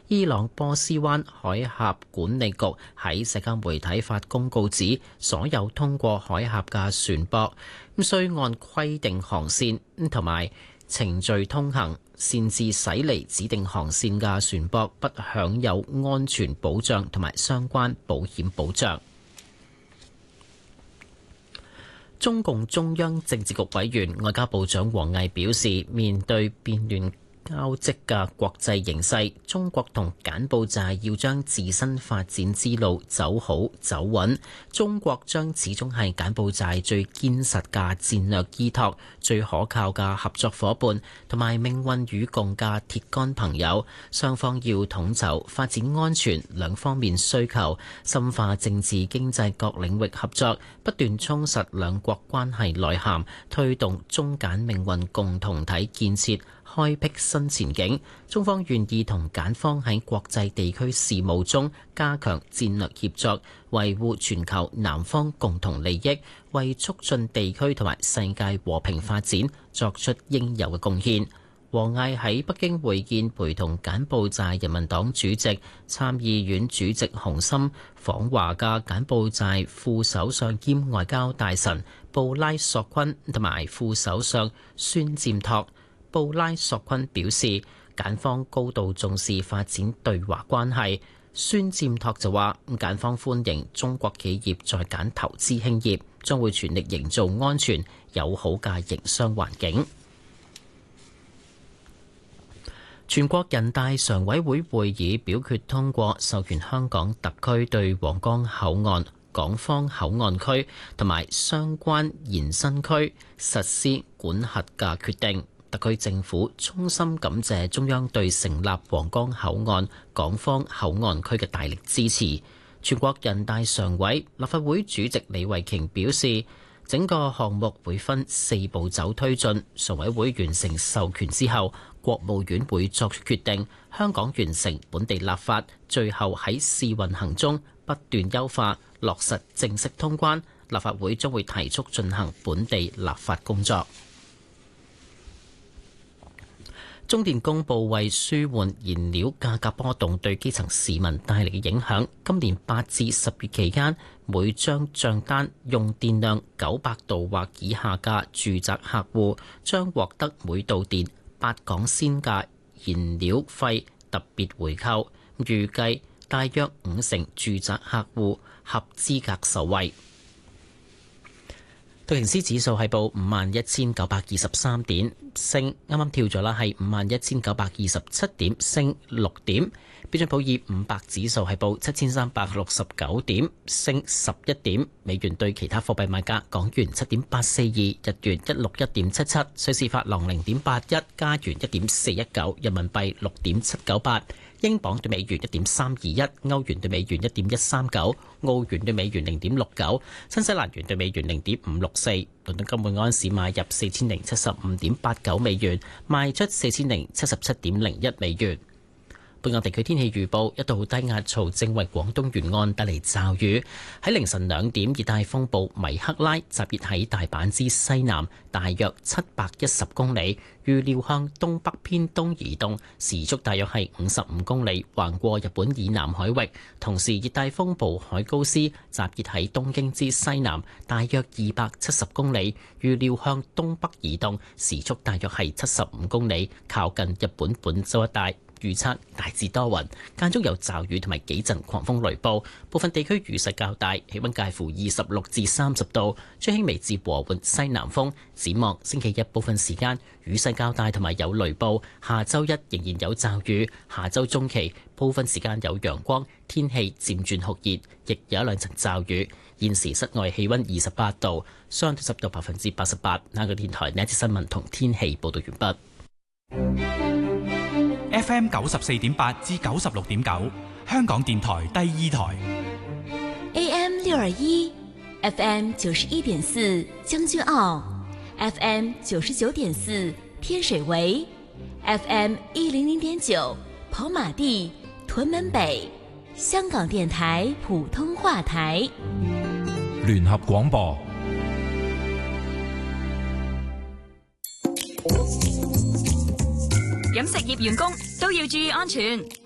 伊朗波斯灣海峽管理局喺社交媒體發公告指，所有通過海峽嘅船舶需按規定航線同埋程序通行，擅自駛離指定航線嘅船舶不享有安全保障同埋相關保險保障。中共中央政治局委員外交部長王毅表示，面對變亂交織嘅國際形勢，中國同柬埔寨要將自身發展之路走好走穩。中國將始終係柬埔寨最堅實嘅戰略依託、最可靠嘅合作夥伴同埋命運與共嘅鐵桿朋友。雙方要統籌發展安全兩方面需求，深化政治經濟各領域合作，不斷充實兩國關係內涵，推動中柬命運共同體建設開闢新前景。中方願意同柬方喺國際地區事務中加強戰略協作，維護全球南方共同利益，為促進地區同埋世界和平發展作出應有嘅貢獻。王毅喺北京會見陪同柬埔寨人民黨主席、參議院主席洪森訪華嘅柬埔寨副首相兼外交大臣布拉索坤同埋副首相孫占托。布拉索坤表示，柬方高度重視發展對華關係。孫占托就話，柬方歡迎中國企業在柬投資興業，將會全力營造安全友好嘅營商環境。全國人大常委會會議表決通過授權香港特區對皇崗口岸、港方口岸區同埋相關延伸區實施管轄嘅決定。特區政府衷心感謝中央對成立皇崗口岸、港方口岸區嘅大力支持。全國人大常委、立法會主席李慧瓊表示，整個項目會分4步走推進，常委會完成授權之後，國務院會作出決定，香港完成本地立法，最後喺試運行中不斷優化，落實正式通關。立法會將會提速進行本地立法工作。中電公布為舒緩燃料價格波動對基層市民帶嚟嘅影響，今年8至10月期間，每張帳單用電量900度或以下嘅住宅客戶將獲得每度電8港仙嘅燃料費特別回扣，預計大約50%住宅客戶合資格受惠。道瓊斯指數係報51,923點，升啱啱跳咗啦，係51,927點，升6點。標準普爾500指數係報7,369點，升11點。美元對其他貨幣賣價：港元7.842，日元161.77，瑞士法郎0.81，加元1.419，人民幣6.798。英鎊對美元1.321，歐元對美元1.139，澳元對美元0.69，新西蘭元對美元0.564。倫敦金每安士買入4075.89美元，賣出4077.01美元。本港地區天氣預報：一道低壓槽正為廣東沿岸帶嚟驟雨。喺凌晨2點，熱帶風暴米克拉集結喺大阪之西南，大約710公里，預料向東北偏東移動，時速大約係55公里，橫過日本以南海域。同時，熱帶風暴海高斯集結喺東京之西南，大約270公里，預料向東北移動，時速大約係75公里，靠近日本本州一帶。預測大致多雲，間中有驟雨同埋幾陣狂風雷暴，部分地區雨勢較大，氣溫介乎26至30度，吹輕微至和緩西南風。展望星期日部分時間雨勢較大同埋有雷暴，下周一仍然有驟雨，下周中期部分時間有陽光，天氣漸轉酷熱，亦有一兩陣驟雨。現時室外氣溫28度，相對濕度88%。香港電台呢一節新聞同天氣報道完畢。 FM 94.8至96.9，香港電台第二台。 AM 621 FM 91.4將軍澳 FM 99.4天水圍 FM 100.9跑馬地屯門北，香港電台普通話台。 聯合廣播。 飲食業員工都要注意安全。